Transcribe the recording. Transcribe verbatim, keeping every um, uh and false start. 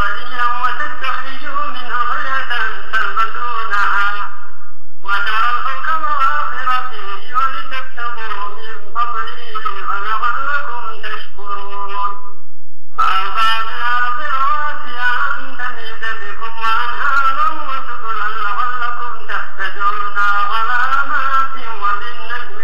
واديا وتستخرجوا منه حلية تلبسونها وترى الفلك مواخر فيه ولتبتغوا من فضله